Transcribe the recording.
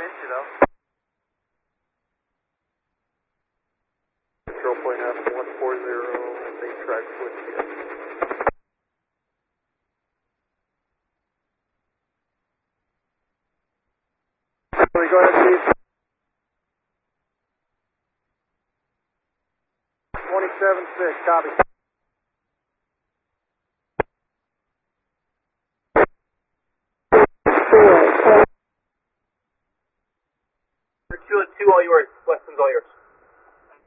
miss you though. Control point up 140, big track switch again. Go ahead, please. 27-6, copy.